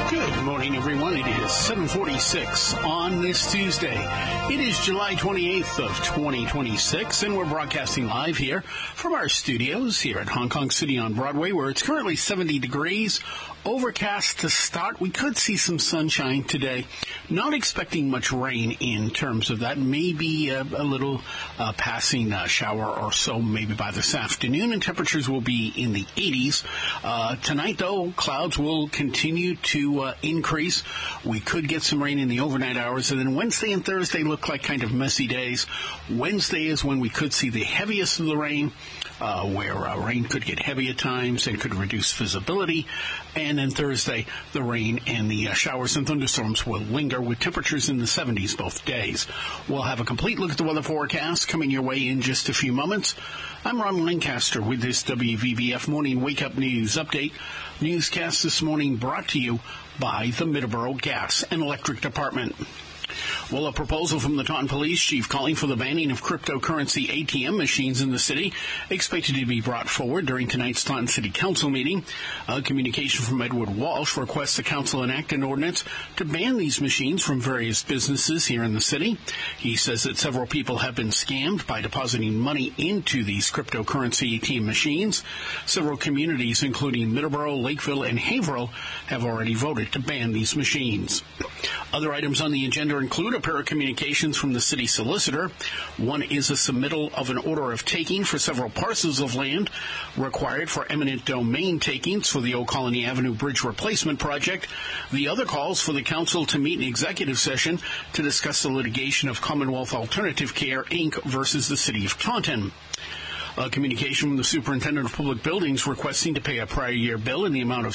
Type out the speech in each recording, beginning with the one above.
Good morning, everyone. It is 7:46 on this Tuesday. It is July 28th of 2026, and we're broadcasting live here from our studios here at Hong Kong City on Broadway, where it's currently 70 degrees, overcast to start. We could see some sunshine today. Not expecting much rain in terms of that. Maybe a little passing shower or so maybe by this afternoon, and temperatures will be in the 80s. Tonight, though, clouds will continue to increase. We could get some rain in the overnight hours, and then Wednesday and Thursday look like kind of messy days. Wednesday is when we could see the heaviest of the rain, where rain could get heavy at times and could reduce visibility. And then Thursday, the rain and the showers and thunderstorms will linger with temperatures in the 70s both days. We'll have a complete look at the weather forecast coming your way in just a few moments. I'm Ron Lancaster with this WVBF Morning Wake Up News Update. Newscast this morning brought to you by the Middleborough Gas and Electric Department. Well, a proposal from the Taunton Police Chief calling for the banning of cryptocurrency ATM machines in the city expected to be brought forward during tonight's Taunton City Council meeting. A communication from Edward Walsh requests the council enact an ordinance to ban these machines from various businesses here in the city. He says that several people have been scammed by depositing money into these cryptocurrency ATM machines. Several communities, including Middleborough, Lakeville, and Haverhill, have already voted to ban these machines. Other items on the agenda include a pair of communications from the city solicitor. One is a submittal of an order of taking for several parcels of land required for eminent domain takings for the Old Colony Avenue Bridge Replacement Project. The other calls for the council to meet in executive session to discuss the litigation of Commonwealth Alternative Care, Inc. versus the City of Taunton. A communication from the Superintendent of Public Buildings requesting to pay a prior year bill in the amount of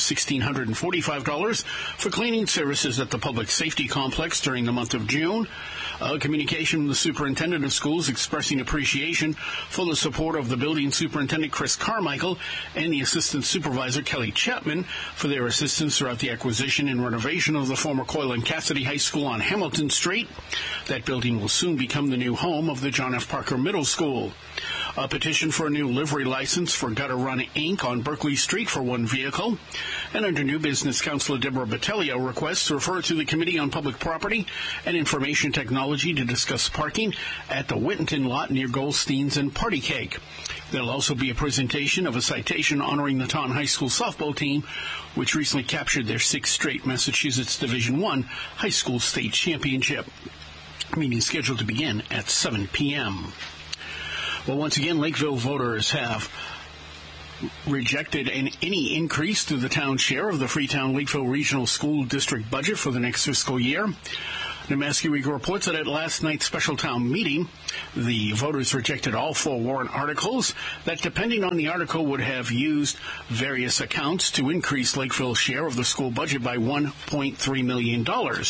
$1,645 for cleaning services at the Public Safety Complex during the month of June. A communication from the Superintendent of Schools expressing appreciation for the support of the Building Superintendent Chris Carmichael and the Assistant Supervisor Kelly Chapman for their assistance throughout the acquisition and renovation of the former Coyle and Cassidy High School on Hamilton Street. That building will soon become the new home of the John F. Parker Middle School. A petition for a new livery license for Gutter Run, Inc. on Berkeley Street for one vehicle. And under new business, Councilor Deborah Battaglia requests to refer to the Committee on Public Property and Information Technology to discuss parking at the Whittington lot near Goldstein's and Party Cake. There'll also be a presentation of a citation honoring the Taunton High School softball team, which recently captured their sixth straight Massachusetts Division I High School State Championship. Meeting scheduled to begin at 7 p.m. Well, once again, Lakeville voters have rejected any increase to the town's share of the Freetown Lakeville Regional School District budget for the next fiscal year. Namaski Week reports that at last night's special town meeting, the voters rejected all four warrant articles that, depending on the article, would have used various accounts to increase Lakeville's share of the school budget by $1.3 million.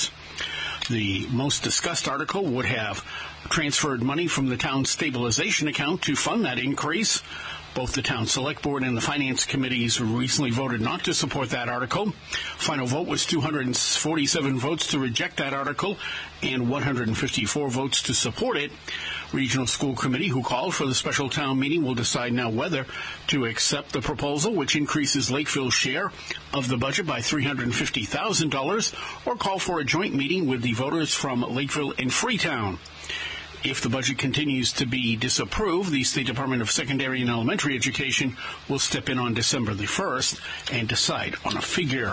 The most discussed article would have transferred money from the town's stabilization account to fund that increase. Both the town select board and the finance committees recently voted not to support that article. Final vote was 247 votes to reject that article and 154 votes to support it. Regional School Committee, who called for the special town meeting, will decide now whether to accept the proposal, which increases Lakeville's share of the budget by $350,000, or call for a joint meeting with the voters from Lakeville and Freetown. If the budget continues to be disapproved, the State Department of Secondary and Elementary Education will step in on December the 1st and decide on a figure.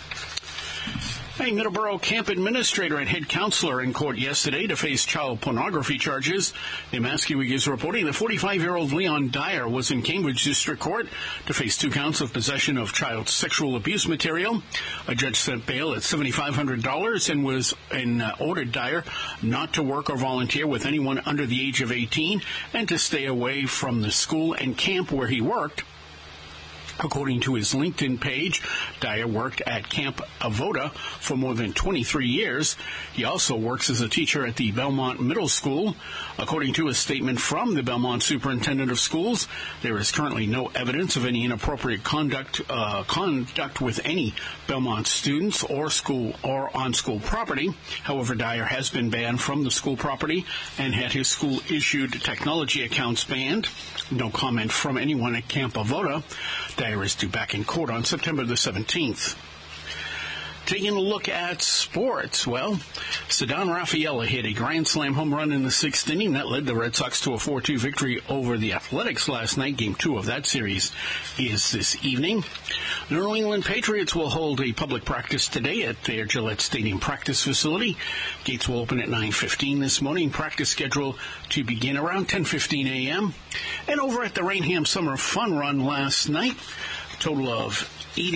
A Middleborough camp administrator and head counselor in court yesterday to face child pornography charges. Namaski Week is reporting that 45-year-old Leon Dyer was in Cambridge District Court to face 2 counts of possession of child sexual abuse material. A judge set bail at $7,500 and ordered Dyer not to work or volunteer with anyone under the age of 18 and to stay away from the school and camp where he worked. According to his LinkedIn page, Dyer worked at Camp Avoda for more than 23 years. He also works as a teacher at the Belmont Middle School. According to a statement from the Belmont Superintendent of Schools, there is currently no evidence of any inappropriate conduct with any Belmont students or on school property. However, Dyer has been banned from the school property and had his school-issued technology accounts banned. No comment from anyone at Camp Avoda. Dyer is due back in court on September the 17th. Taking a look at sports, well, Ceddanne Rafaela hit a grand slam home run in the sixth inning. That led the Red Sox to a 4-2 victory over the Athletics last night. Game 2 of that series is this evening. The New England Patriots will hold a public practice today at their Gillette Stadium practice facility. Gates will open at 9:15 this morning. Practice scheduled to begin around 10:15 a.m. And over at the Rainham Summer Fun Run last night, total of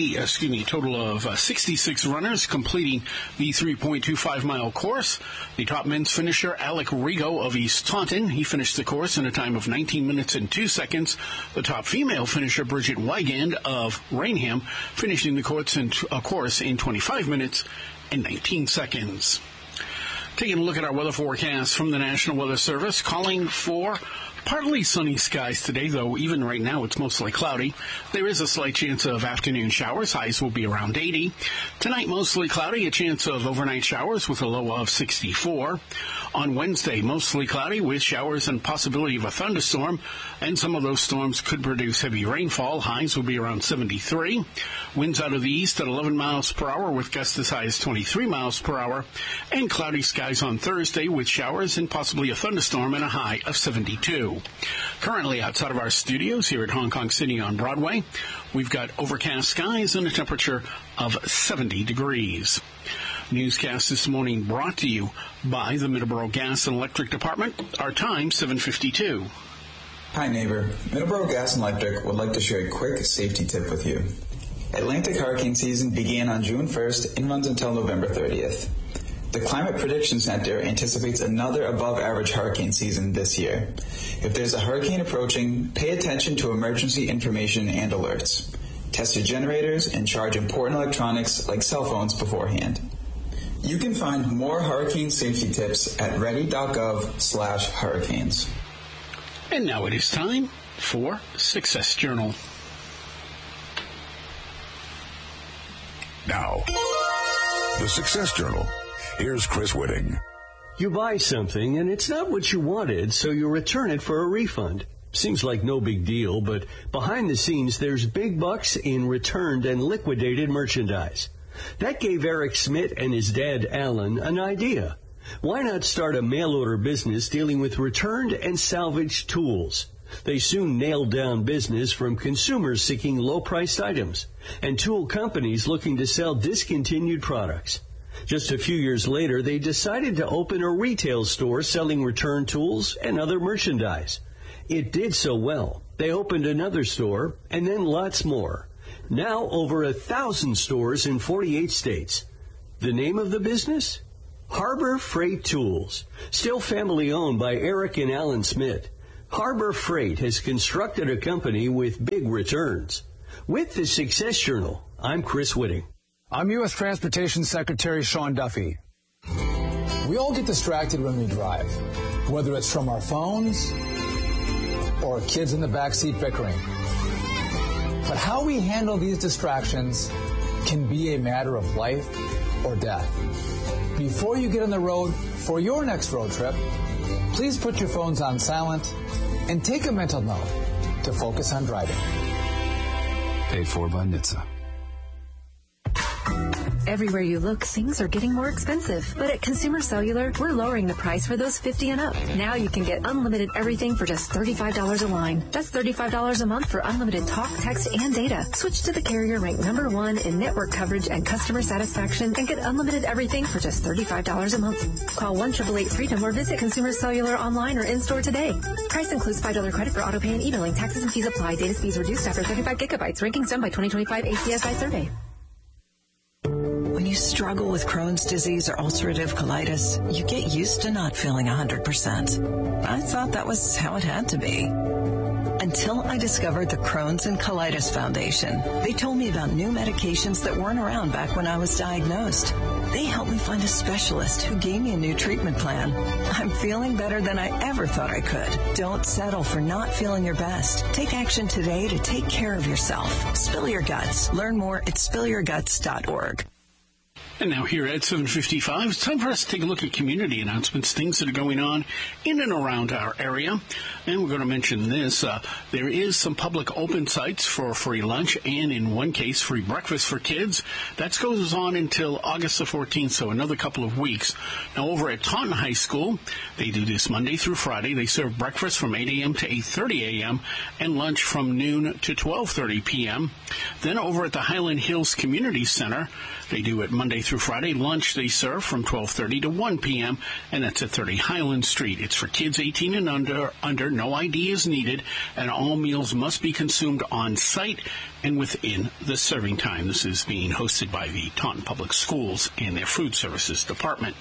66 runners completing the 3.25-mile course. The top men's finisher, Alec Rigo of East Taunton, he finished the course in a time of 19 minutes and 2 seconds. The top female finisher, Bridget Wygand of Rainham, finishing the course in 25 minutes and 19 seconds. Taking a look at our weather forecast from the National Weather Service, calling for partly sunny skies today, though even right now it's mostly cloudy. There is a slight chance of afternoon showers. Highs will be around 80. Tonight, mostly cloudy, a chance of overnight showers with a low of 64. On Wednesday, mostly cloudy with showers and possibility of a thunderstorm, and some of those storms could produce heavy rainfall. Highs will be around 73. Winds out of the east at 11 miles per hour with gusts as high as 23 miles per hour. And cloudy skies on Thursday with showers and possibly a thunderstorm and a high of 72. Currently outside of our studios here at Hong Kong City on Broadway, we've got overcast skies and a temperature of 70 degrees. Newscast this morning brought to you by the Middleborough Gas and Electric Department. Our time, 7:52. Hi neighbor, Middleborough Gas and Electric would like to share a quick safety tip with you. Atlantic hurricane season began on June 1st and runs until November 30th. The Climate Prediction Center anticipates another above-average hurricane season this year. If there's a hurricane approaching, pay attention to emergency information and alerts. Test your generators and charge important electronics like cell phones beforehand. You can find more hurricane safety tips at ready.gov/hurricanes. And now it is time for Success Journal. Now, the Success Journal. Here's Chris Whitting. You buy something and it's not what you wanted, so you return it for a refund. Seems like no big deal, but behind the scenes there's big bucks in returned and liquidated merchandise. That gave Eric Smith and his dad Alan an idea. Why not start a mail-order business dealing with returned and salvaged tools? They soon nailed down business from consumers seeking low-priced items and tool companies looking to sell discontinued products. Just a few years later, they decided to open a retail store selling return tools and other merchandise. It did so well. They opened another store and then lots more. Now over 1,000 stores in 48 states. The name of the business? Harbor Freight Tools. Still family owned by Eric and Alan Smith. Harbor Freight has constructed a company with big returns. With the Success Journal, I'm Chris Whitting. I'm U.S. Transportation Secretary Sean Duffy. We all get distracted when we drive, whether it's from our phones or kids in the backseat bickering. But how we handle these distractions can be a matter of life or death. Before you get on the road for your next road trip, please put your phones on silent and take a mental note to focus on driving. Paid for by NHTSA. Everywhere you look, things are getting more expensive. But at Consumer Cellular, we're lowering the price for those 50 and up. Now you can get unlimited everything for just $35 a line. That's $35 a month for unlimited talk, text, and data. Switch to the carrier ranked #1 in network coverage and customer satisfaction and get unlimited everything for just $35 a month. Call 1-888-FREEDOM or visit Consumer Cellular online or in-store today. Price includes $5 credit for auto pay and e-billing. Taxes and fees apply. Data speeds reduced after 35 gigabytes. Rankings done by 2025 ACSI survey. When you struggle with Crohn's disease or ulcerative colitis, you get used to not feeling 100%. I thought that was how it had to be. Until I discovered the Crohn's and Colitis Foundation. They told me about new medications that weren't around back when I was diagnosed. They helped me find a specialist who gave me a new treatment plan. I'm feeling better than I ever thought I could. Don't settle for not feeling your best. Take action today to take care of yourself. Spill your guts. Learn more at spillyourguts.org. And now here at 7:55, it's time for us to take a look at community announcements, things that are going on in and around our area. And we're going to mention this. There is some public open sites for free lunch and, in one case, free breakfast for kids. That goes on until August the 14th, so another couple of weeks. Now, over at Taunton High School, they do this Monday through Friday. They serve breakfast from 8 a.m. to 8:30 a.m. and lunch from noon to 12:30 p.m. Then over at the Highland Hills Community Center, they do it Monday through Friday. Lunch they serve from 12:30 to 1 p.m., and that's at 30 Highland Street. It's for kids 18 and under. No ID is needed, and all meals must be consumed on site and within the serving time. This is being hosted by the Taunton Public Schools and their Food Services Department.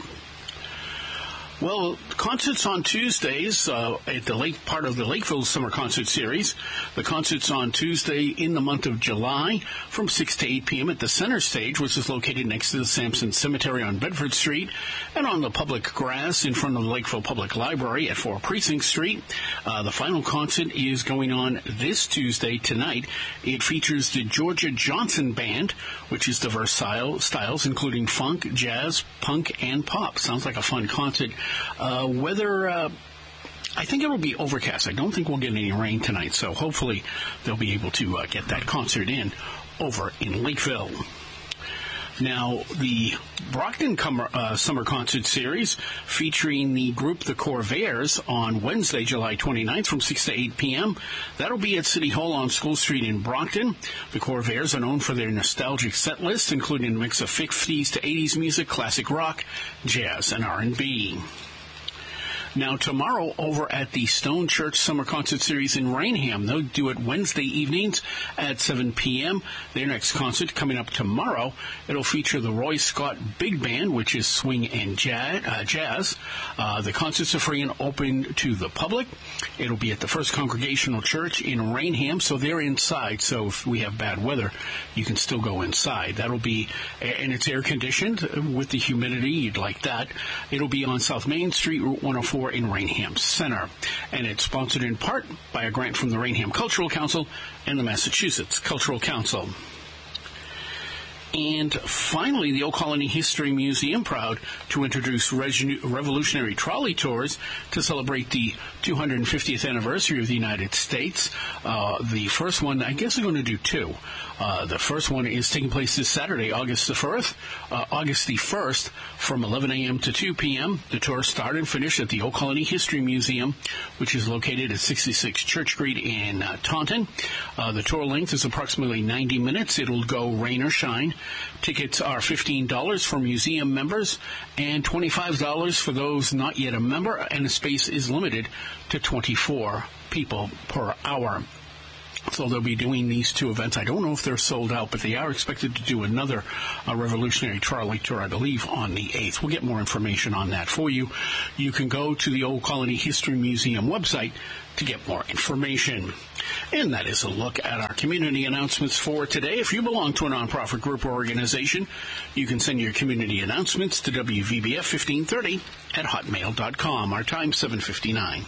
Well, concerts on Tuesdays at the part of the Lakeville Summer Concert Series. The concerts on Tuesday in the month of July from 6 to 8 p.m. at the Center Stage, which is located next to the Sampson Cemetery on Bedford Street, and on the public grass in front of the Lakeville Public Library at 4 Precinct Street. The final concert is going on this Tuesday tonight. It features the Georgia Johnson Band, which is diverse styles, including funk, jazz, punk, and pop. Sounds like a fun concert. Weather, I think it'll be overcast. I don't think we'll get any rain tonight, so hopefully they'll be able to get that concert in over in Lakeville. Now, the Brockton Summer Concert Series featuring the group The Corvairs on Wednesday, July 29th from 6 to 8 p.m. That'll be at City Hall on School Street in Brockton. The Corvairs are known for their nostalgic set list, including a mix of 50s to 80s music, classic rock, jazz, and R&B. Now, tomorrow, over at the Stone Church Summer Concert Series in Rainham, they'll do it Wednesday evenings at 7 p.m. Their next concert coming up tomorrow, it'll feature the Roy Scott Big Band, which is swing and jazz. The concerts are free and open to the public. It'll be at the First Congregational Church in Rainham, so they're inside. So if we have bad weather, you can still go inside. That'll be, and it's air-conditioned with the humidity. You'd like that. It'll be on South Main Street, Route 104. In Rainham Center, and it's sponsored in part by a grant from the Rainham Cultural Council and the Massachusetts Cultural Council. And finally, the Old Colony History Museum, proud to introduce revolutionary trolley tours to celebrate the 250th anniversary of the United States. The first one, I guess we're going to do two. The first one is taking place this Saturday, August the 1st, from 11 a.m. to 2 p.m. The tour start and finish at the Old Colony History Museum, which is located at 66 Church Street in Taunton. The tour length is approximately 90 minutes. It'll go rain or shine. Tickets are $15 for museum members and $25 for those not yet a member, and the space is limited to 24 people per hour. So they'll be doing these two events. I don't know if they're sold out, but they are expected to do another revolutionary trolley tour, I believe, on the 8th. We'll get more information on that for you. You can go to the Old Colony History Museum website to get more information. And that is a look at our community announcements for today. If you belong to a nonprofit group or organization, you can send your community announcements to WVBF1530@hotmail.com. Our time, 7:59.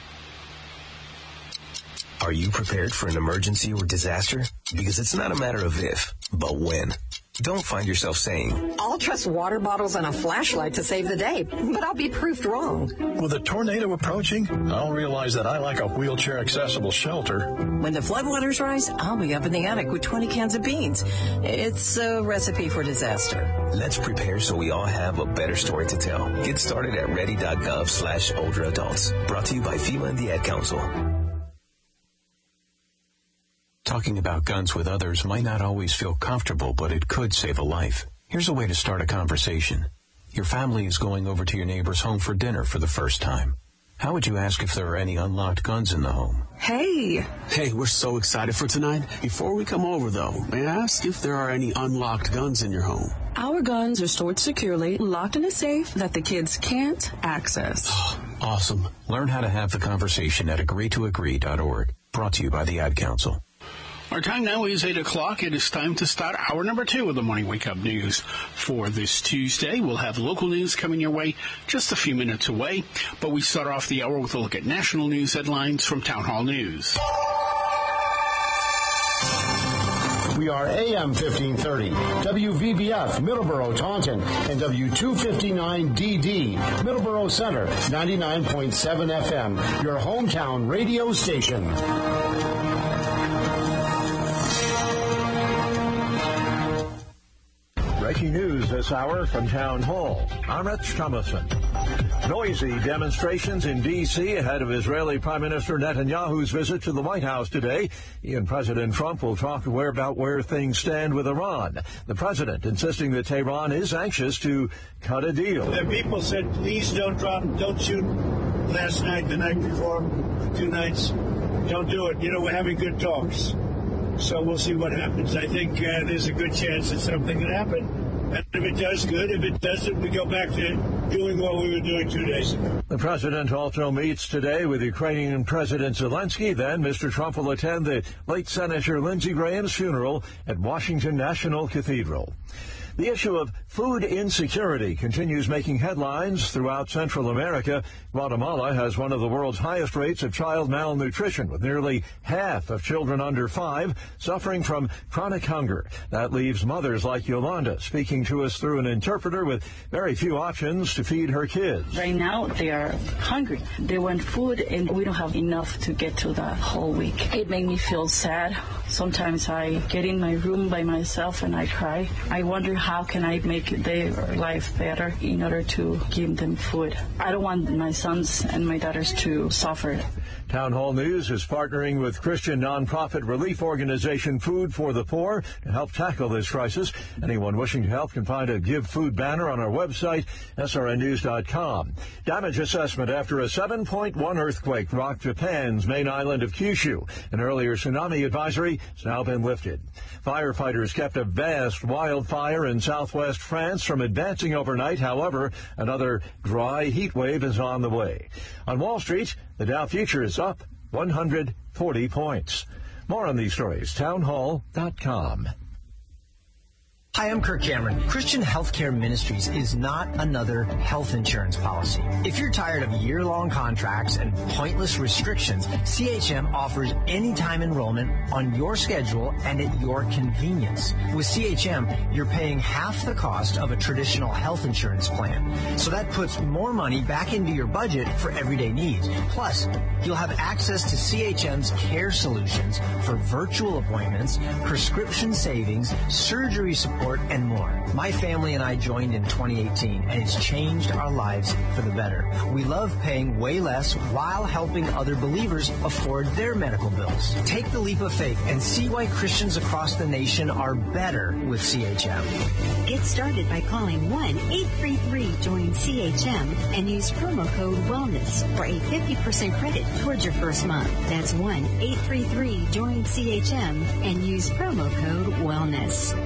Are you prepared for an emergency or disaster? Because it's not a matter of if, but when. Don't find yourself saying, I'll trust water bottles and a flashlight to save the day, but I'll be proved wrong. With a tornado approaching, I'll realize that I like a wheelchair-accessible shelter. When the floodwaters rise, I'll be up in the attic with 20 cans of beans. It's a recipe for disaster. Let's prepare so we all have a better story to tell. Get started at ready.gov/older adults. Brought to you by FEMA and the Ad Council. Talking about guns with others might not always feel comfortable, but it could save a life. Here's a way to start a conversation. Your family is going over to your neighbor's home for dinner for the first time. How would you ask if there are any unlocked guns in the home? Hey, we're so excited for tonight. Before we come over, though, may I ask if there are any unlocked guns in your home? Our guns are stored securely, locked in a safe that the kids can't access. Awesome. Learn how to have the conversation at agreetoagree.org. Brought to you by the Ad Council. Our time now is 8 o'clock. It is time to start hour number 2 of the Morning Wake Up News. For this Tuesday, we'll have local news coming your way just a few minutes away. But we start off the hour with a look at national news headlines from Town Hall News. We We are AM 1530, WVBF, Middleborough, Taunton, and W259DD, Middleborough Center, 99.7 FM, your hometown radio station. Breaking news this hour from Town Hall. I'm Rich Thomason. Noisy demonstrations in D.C. ahead of Israeli Prime Minister Netanyahu's visit to the White House today. He and President Trump will talk about where things stand with Iran. The president insisting that Tehran is anxious to cut a deal. The people said, please don't shoot last night, the night before, 2 nights. Don't do it. We're having good talks. So we'll see what happens. I think there's a good chance that something could happen. And if it does, good. If it doesn't, we go back to doing what we were doing 2 days ago. The president also meets today with Ukrainian President Zelensky. Then Mr. Trump will attend the late Senator Lindsey Graham's funeral at Washington National Cathedral. The issue of food insecurity continues making headlines throughout Central America. Guatemala has one of the world's highest rates of child malnutrition, with nearly half of children under 5 suffering from chronic hunger. That leaves mothers like Yolanda speaking to us through an interpreter with very few options to feed her kids. Right now, they are hungry. They want food, and we don't have enough to get to the whole week. It made me feel sad. Sometimes I get in my room by myself and I cry. I wonder how can I make their life better in order to give them food. I don't want my sons and my daughters to suffer. Town Hall News is partnering with Christian nonprofit relief organization Food for the Poor to help tackle this crisis. Anyone wishing to help can find a Give Food banner on our website, srnnews.com. Damage assessment after a 7.1 earthquake rocked Japan's main island of Kyushu. An earlier tsunami advisory has now been lifted. Firefighters kept a vast wildfire in southwest France from advancing overnight. However, another dry heat wave is on the way. On Wall Street, the Dow future is up 140 points. More on these stories, townhall.com. Hi, I'm Kirk Cameron. Christian Healthcare Ministries is not another health insurance policy. If you're tired of year-long contracts and pointless restrictions, CHM offers anytime enrollment on your schedule and at your convenience. With CHM, you're paying half the cost of a traditional health insurance plan. So that puts more money back into your budget for everyday needs. Plus, you'll have access to CHM's care solutions for virtual appointments, prescription savings, surgery support, and more. My family and I joined in 2018, and it's changed our lives for the better. We love paying way less while helping other believers afford their medical bills. Take the leap of faith and see why Christians across the nation are better with CHM. Get started by calling 1-833-JOIN-CHM and use promo code WELLNESS for a 50% credit towards your first month. That's 1-833-JOIN-CHM and use promo code WELLNESS.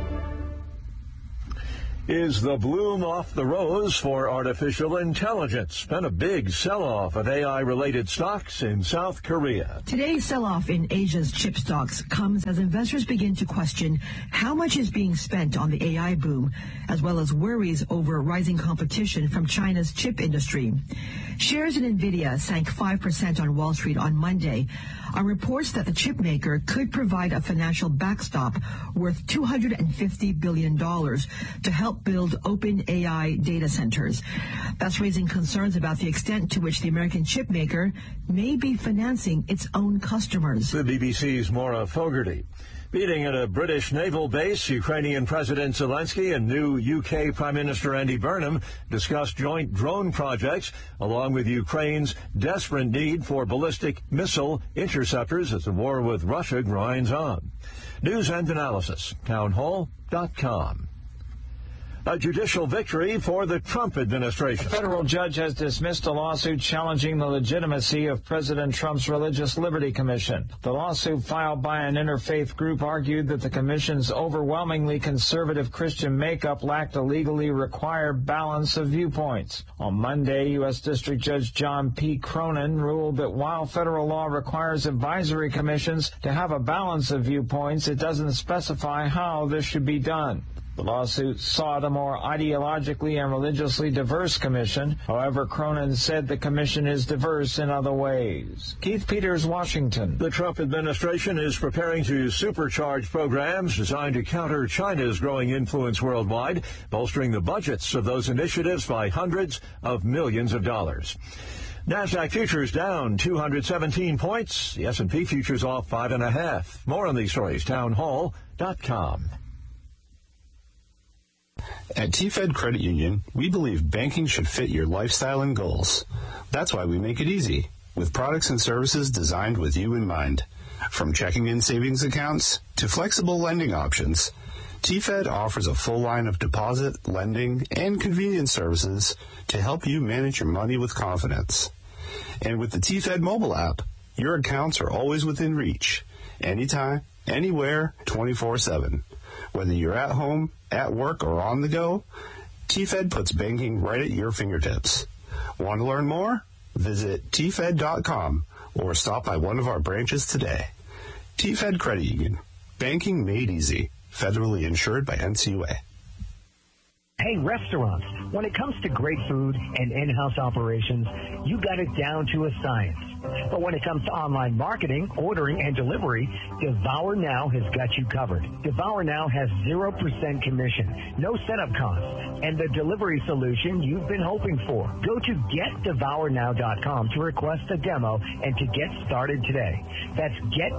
Is the bloom off the rose for artificial intelligence? Been a big sell-off of AI-related stocks in South Korea. Today's sell-off in Asia's chip stocks comes as investors begin to question how much is being spent on the AI boom, as well as worries over rising competition from China's chip industry. Shares in NVIDIA sank 5% on Wall Street on Monday on reports that the chip maker could provide a financial backstop worth $250 billion to help build open AI data centers. That's raising concerns about the extent to which the American chip maker may be financing its own customers. The BBC's Maura Fogarty. Meeting at a British naval base, Ukrainian President Zelensky and new UK Prime Minister Andy Burnham discussed joint drone projects, along with Ukraine's desperate need for ballistic missile interceptors as the war with Russia grinds on. News and analysis, townhall.com. A judicial victory for the Trump administration. A federal judge has dismissed a lawsuit challenging the legitimacy of President Trump's Religious Liberty Commission. The lawsuit filed by an interfaith group argued that the commission's overwhelmingly conservative Christian makeup lacked a legally required balance of viewpoints. On Monday, U.S. District Judge John P. Cronin ruled that while federal law requires advisory commissions to have a balance of viewpoints, it doesn't specify how this should be done. The lawsuit sought a more ideologically and religiously diverse commission. However, Cronin said the commission is diverse in other ways. Keith Peters, Washington. The Trump administration is preparing to supercharge programs designed to counter China's growing influence worldwide, bolstering the budgets of those initiatives by hundreds of millions of dollars. NASDAQ futures down 217 points. The S&P futures off 5.5. More on these stories, townhall.com. At TFed Credit Union, we believe banking should fit your lifestyle and goals. That's why we make it easy, with products and services designed with you in mind. From checking and savings accounts to flexible lending options, TFed offers a full line of deposit, lending, and convenience services to help you manage your money with confidence. And with the TFed mobile app, your accounts are always within reach, anytime, anywhere, 24/7. Whether you're at home, at work, or on the go, TFed puts banking right at your fingertips. Want to learn more? Visit tfed.com or stop by one of our branches today. TFed Credit Union. Banking made easy. Federally insured by NCUA. Hey, restaurants, when it comes to great food and in-house operations, you got it down to a science. But when it comes to online marketing, ordering, and delivery, Devour Now has got you covered. Devour Now has 0% commission, no setup costs, and the delivery solution you've been hoping for. Go to getdevournow.com to request a demo and to get started today. That's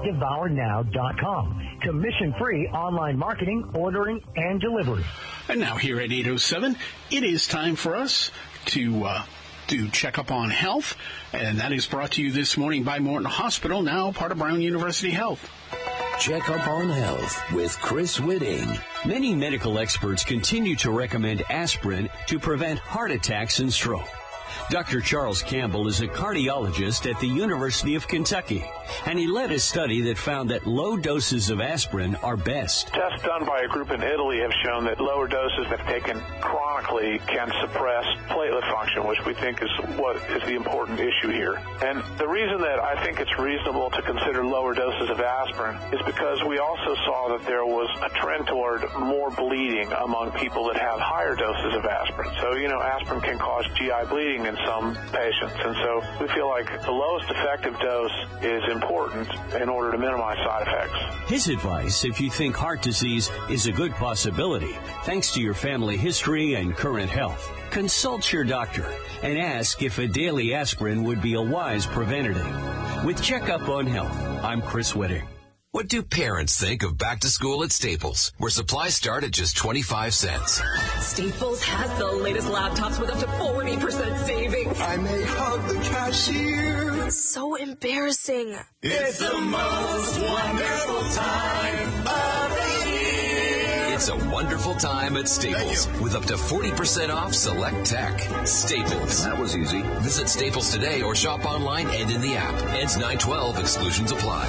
getdevournow.com. Commission-free online marketing, ordering, and delivery. And now here at 8:07, it is time for us to do Checkup on Health, and that is brought to you this morning by Morton Hospital, now part of Brown University Health. Checkup on Health with Chris Whitting. Many medical experts continue to recommend aspirin to prevent heart attacks and stroke. Dr. Charles Campbell is a cardiologist at the University of Kentucky, and he led a study that found that low doses of aspirin are best. Tests done by a group in Italy have shown that lower doses, if taken chronically, can suppress platelet function, which we think is what is the important issue here. And the reason that I think it's reasonable to consider lower doses of aspirin is because we also saw that there was a trend toward more bleeding among people that have higher doses of aspirin. So, aspirin can cause GI bleeding in some patients, and so we feel like the lowest effective dose is important in order to minimize side effects. His advice, if you think heart disease is a good possibility, thanks to your family history and current health, consult your doctor and ask if a daily aspirin would be a wise preventative. With Checkup on Health, I'm Chris Whitting. What do parents think of back to school at Staples, where supplies start at just 25 cents? Staples has the latest laptops with up to 40% savings. I may hug the cashier. So embarrassing. It's the most wonderful time of the year. It's a wonderful time at Staples with up to 40% off select tech. Staples. That was easy. Visit Staples today or shop online and in the app. Ends 9/12. Exclusions apply.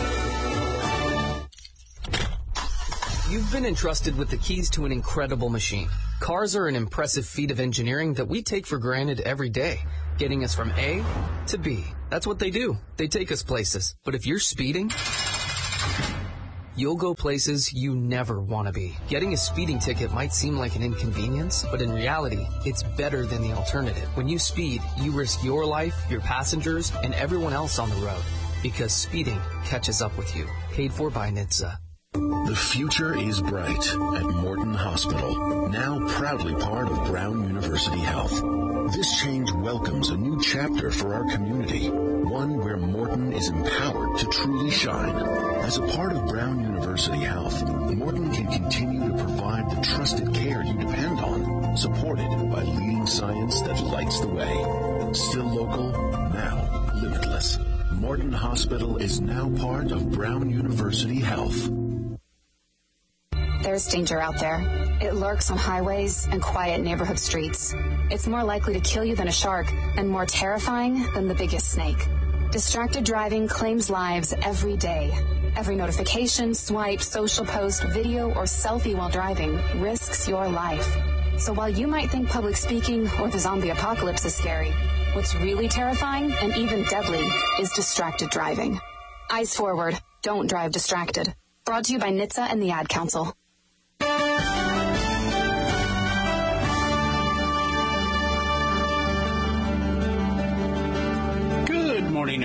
You've been entrusted with the keys to an incredible machine. Cars are an impressive feat of engineering that we take for granted every day, getting us from A to B. That's what they do. They take us places. But if you're speeding, you'll go places you never want to be. Getting a speeding ticket might seem like an inconvenience, but in reality, it's better than the alternative. When you speed, you risk your life, your passengers, and everyone else on the road, because speeding catches up with you. Paid for by NHTSA. The future is bright at Morton Hospital, now proudly part of Brown University Health. This change welcomes a new chapter for our community, one where Morton is empowered to truly shine. As a part of Brown University Health, Morton can continue to provide the trusted care you depend on, supported by leading science that lights the way. Still local, now limitless. Morton Hospital is now part of Brown University Health. There's danger out there. It lurks on highways and quiet neighborhood streets. It's more likely to kill you than a shark and more terrifying than the biggest snake. Distracted driving claims lives every day. Every notification, swipe, social post, video, or selfie while driving risks your life. So while you might think public speaking or the zombie apocalypse is scary, what's really terrifying and even deadly is distracted driving. Eyes forward. Don't drive distracted. Brought to you by NHTSA and the Ad Council.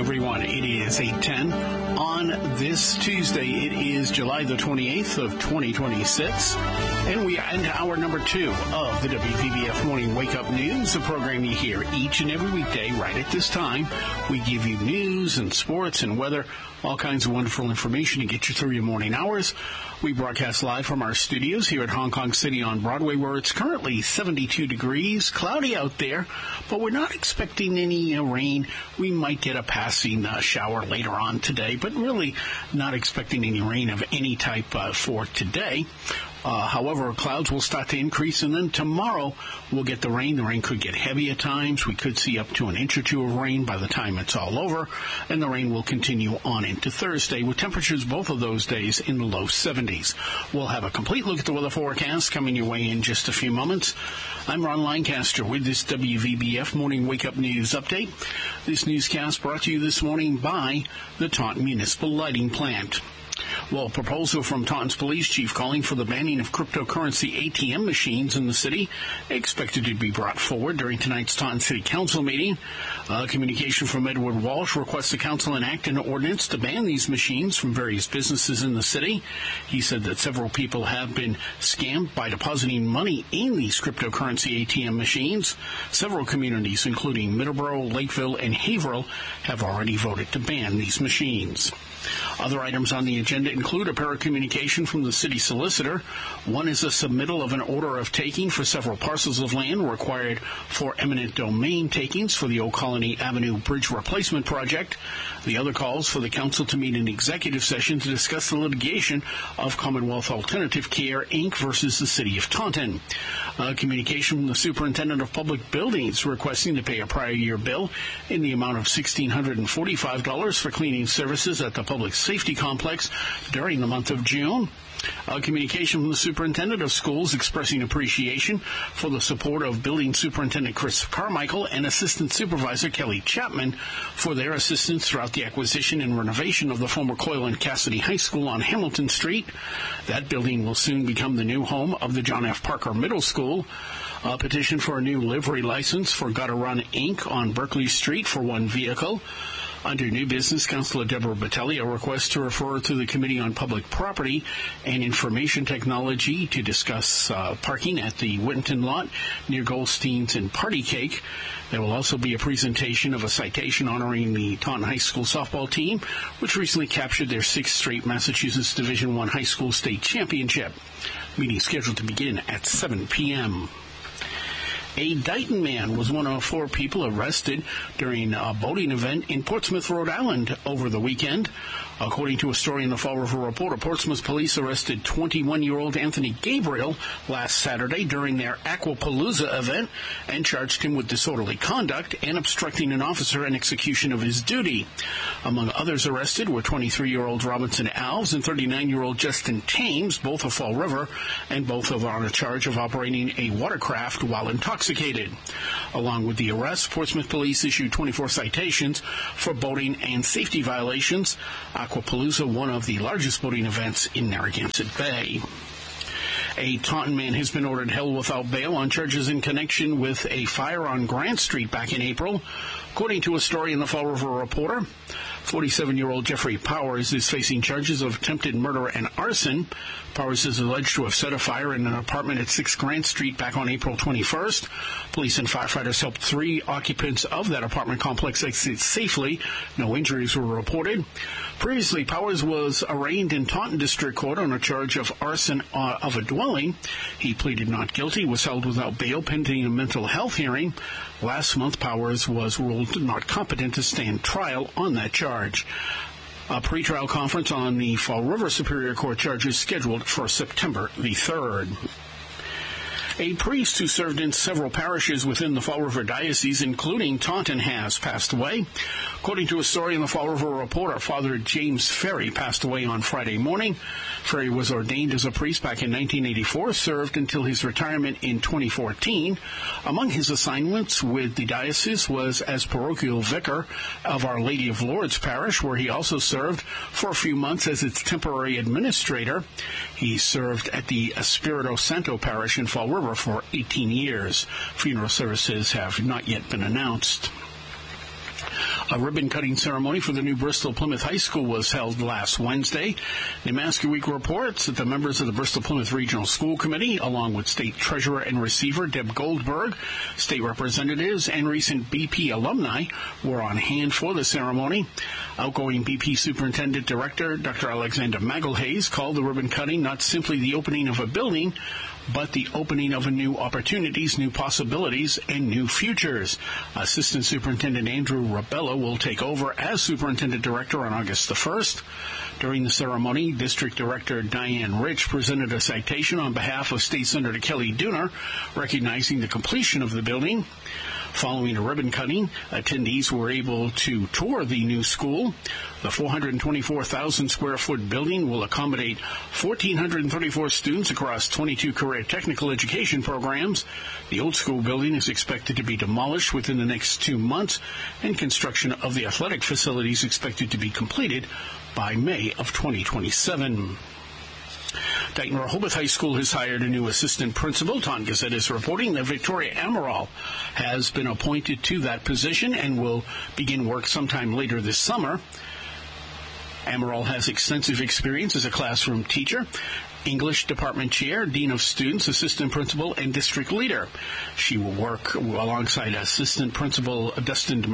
everyone. It is 8:10 on this Tuesday. It is July the 28th of 2026, and we are into hour number 2 of the WVBF Morning Wake Up News, the program you hear each and every weekday right at this time. We give you news and sports and weather, all kinds of wonderful information to get you through your morning hours. We broadcast live from our studios here at Hong Kong City on Broadway, where it's currently 72 degrees, cloudy out there, but we're not expecting any rain. We might get a passing shower later on today, but really not expecting any rain of any type for today. However, clouds will start to increase, and then tomorrow we'll get the rain. The rain could get heavy at times. We could see up to an inch or two of rain by the time it's all over, and the rain will continue on into Thursday with temperatures both of those days in the low 70s. We'll have a complete look at the weather forecast coming your way in just a few moments. I'm Ron Lancaster with this WVBF Morning Wake Up News Update. This newscast brought to you this morning by the Taunton Municipal Lighting Plant. Well, a proposal from Taunton's police chief calling for the banning of cryptocurrency ATM machines in the city expected to be brought forward during tonight's Taunton City Council meeting. Communication from Edward Walsh requests the council enact an ordinance to ban these machines from various businesses in the city. He said that several people have been scammed by depositing money in these cryptocurrency ATM machines. Several communities, including Middleborough, Lakeville, and Haverhill, have already voted to ban these machines. Other items on the agenda include a pair of communication from the city solicitor. One is a submittal of an order of taking for several parcels of land required for eminent domain takings for the Old Colony Avenue Bridge Replacement Project. The other calls for the council to meet an executive session to discuss the litigation of Commonwealth Alternative Care, Inc. versus the City of Taunton. Communication from the Superintendent of Public Buildings requesting to pay a prior year bill in the amount of $1,645 for cleaning services at the Public Safety Complex during the month of June. Communication from the Superintendent of Schools expressing appreciation for the support of Building Superintendent Chris Carmichael and Assistant Supervisor Kelly Chapman for their assistance throughout the acquisition and renovation of the former Coyle and Cassidy High School on Hamilton Street. That building will soon become the new home of the John F. Parker Middle School. A petition for a new livery license for Gutter Run, Inc. on Berkeley Street for one vehicle. Under new business, Councilor Deborah Battaglia requests to refer to the Committee on Public Property and Information Technology to discuss parking at the Whittington lot near Goldstein's and Party Cake. There will also be a presentation of a citation honoring the Taunton High School softball team, which recently captured their 6th straight Massachusetts Division I High School State Championship. Meeting scheduled to begin at 7 p.m. A Dighton man was one of 4 people arrested during a boating event in Portsmouth, Rhode Island over the weekend. According to a story in the Fall River Reporter, Portsmouth police arrested 21-year-old Anthony Gabriel last Saturday during their Aquapalooza event and charged him with disorderly conduct and obstructing an officer in execution of his duty. Among others arrested were 23-year-old Robinson Alves and 39-year-old Justin Thames, both of Fall River, and both are on a charge of operating a watercraft while intoxicated. Along with the arrest, Portsmouth police issued 24 citations for boating and safety violations. Aquapalooza, one of the largest boating events in Narragansett Bay. A Taunton man has been ordered held without bail on charges in connection with a fire on Grant Street back in April. According to a story in the Fall River Reporter, 47-year-old Jeffrey Powers is facing charges of attempted murder and arson. Powers is alleged to have set a fire in an apartment at 6 Grant Street back on April 21st. Police and firefighters helped 3 occupants of that apartment complex exit safely. No injuries were reported. Previously, Powers was arraigned in Taunton District Court on a charge of arson of a dwelling. He pleaded not guilty, was held without bail pending a mental health hearing. Last month, Powers was ruled not competent to stand trial on that charge. A pretrial conference on the Fall River Superior Court charges scheduled for September the 3rd. A priest who served in several parishes within the Fall River Diocese, including Taunton, has passed away. According to a story in the Fall River Reporter, Father James Ferry passed away on Friday morning. Ferry was ordained as a priest back in 1984, served until his retirement in 2014. Among his assignments with the diocese was as parochial vicar of Our Lady of Lourdes Parish, where he also served for a few months as its temporary administrator. He served at the Espiritu Santo Parish in Fall River for 18 years. Funeral services have not yet been announced. A ribbon-cutting ceremony for the new Bristol Plymouth High School was held last Wednesday. Nemaska Week reports that the members of the Bristol Plymouth Regional School Committee, along with State Treasurer and Receiver Deb Goldberg, state representatives, and recent BP alumni, were on hand for the ceremony. Outgoing BP Superintendent Director Dr. Alexander Magalhaes called the ribbon-cutting not simply the opening of a building, but the opening of new opportunities, new possibilities, and new futures. Assistant Superintendent Andrew Rabello will take over as Superintendent Director on August the 1st. During the ceremony, District Director Diane Rich presented a citation on behalf of State Senator Kelly Dooner, recognizing the completion of the building. Following a ribbon cutting, attendees were able to tour the new school. The 424,000 square foot building will accommodate 1,434 students across 22 career technical education programs. The old school building is expected to be demolished within the next 2 months, and construction of the athletic facility is expected to be completed by May of 2027. Dayton Rehoboth High School has hired a new assistant principal. Taunton Gazette is reporting that Victoria Amaral has been appointed to that position and will begin work sometime later this summer. Amaral has extensive experience as a classroom teacher, English department chair, dean of students, assistant principal, and district leader. She will work alongside Principal Dustin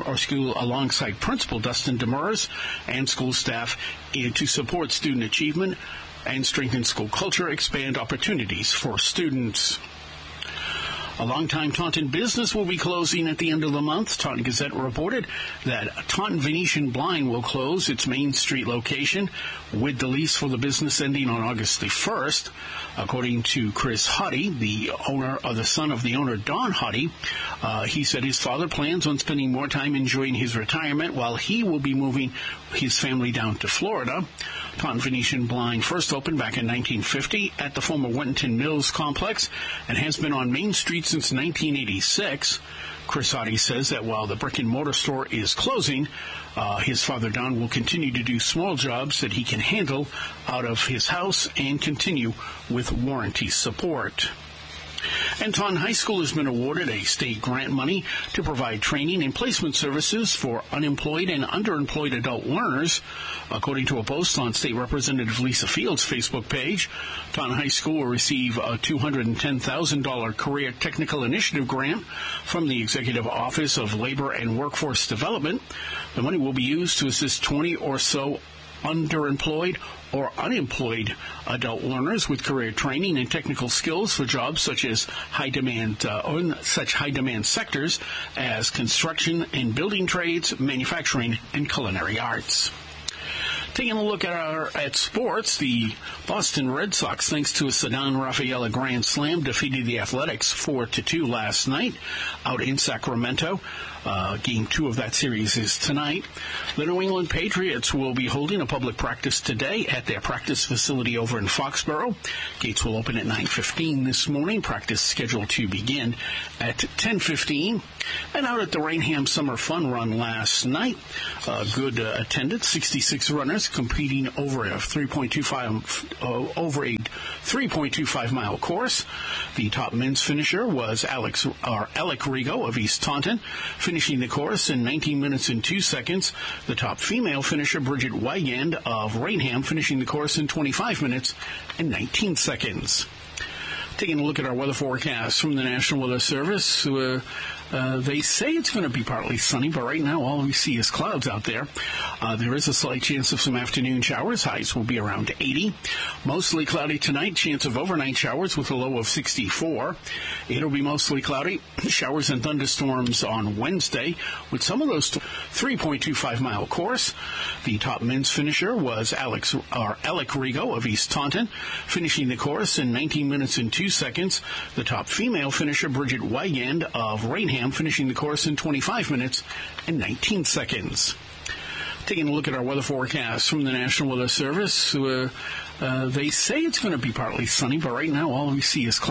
Demers and school staff to support student achievement and strengthen school culture, expand opportunities for students. A longtime Taunton business will be closing at the end of the month. Taunton Gazette reported that Taunton Venetian Blind will close its Main Street location with the lease for the business ending on August the 1st. According to Chris Huddy, the son of the owner, Don Huddy, he said his father plans on spending more time enjoying his retirement while he will be moving his family down to Florida. Taunton Venetian Blind first opened back in 1950 at the former Wenton Mills complex and has been on Main Street since 1986. Chris Huddy says that while the brick-and-mortar store is closing, his father, Don, will continue to do small jobs that he can handle out of his house and continue with warranty support. And Taunton High School has been awarded a state grant money to provide training and placement services for unemployed and underemployed adult learners. According to a post on State Representative Lisa Field's Facebook page, Taunton High School will receive a $210,000 Career Technical Initiative grant from the Executive Office of Labor and Workforce Development. The money will be used to assist 20 or so underemployed or unemployed adult learners with career training and technical skills for jobs such as high demand sectors as construction and building trades, manufacturing, and culinary arts. Taking a look at sports, the Boston Red Sox, thanks to a Ceddanne Rafaela grand slam, defeated the Athletics 4-2 last night out in Sacramento. Game 2 of that series is tonight. The New England Patriots will be holding a public practice today at their practice facility over in Foxborough. Gates will open at 9:15 this morning. Practice scheduled to begin at 10:15. And out at the Rainham Summer Fun Run last night, good attendance, 66 runners competing over a 3.25 mile course. The top men's finisher was Alec Rigo of East Taunton, finishing the course in 19 minutes and 2 seconds. The top female finisher, Bridget Wygand of Rainham, finishing the course in 25 minutes and 19 seconds. Taking a look at our weather forecast from the National Weather Service, they say it's going to be partly sunny, but right now all we see is clouds out there. There is a slight chance of some afternoon showers. Highs will be around 80. Mostly cloudy tonight. Chance of overnight showers with a low of 64. It'll be mostly cloudy. Showers and thunderstorms on Wednesday with some of those 3.25 mile course. The top men's finisher was Alec Rigo of East Taunton, finishing the course in 19 minutes and 2 seconds. The top female finisher, Bridget Wygand of Rainham, finishing the course in 25 minutes and 19 seconds. Taking a look at our weather forecast from the National Weather Service, they say it's going to be partly sunny, but right now all we see is clouds.